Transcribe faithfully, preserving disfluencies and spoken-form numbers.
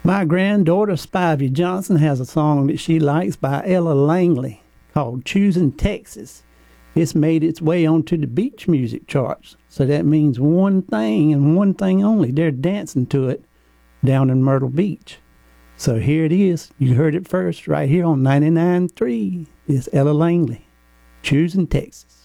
My granddaughter, Spivey Johnson, has a song that she likes by Ella Langley called Choosing Texas. It's made its way onto the beach music charts. So that means one thing and one thing only. They're dancing to it down in Myrtle Beach. So here it is. You heard it first right here on ninety-nine point three. It's Ella Langley, Choosing Texas.